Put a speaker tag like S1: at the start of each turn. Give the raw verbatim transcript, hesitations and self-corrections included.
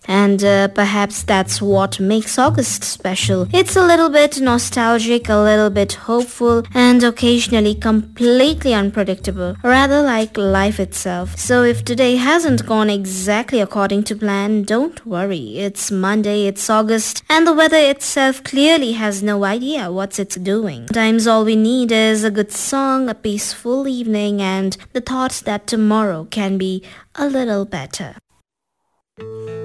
S1: And uh, perhaps that's what makes August special. It's a little bit nostalgic, a little bit hopeful, and occasionally completely unpredictable, rather like life itself. So if today hasn't gone exactly according to plan, don't worry. It's Monday, it's August, and the weather itself clearly has no idea what it's doing. Sometimes all we need is a good song, a peaceful evening, and the thoughts that tomorrow can be a little better.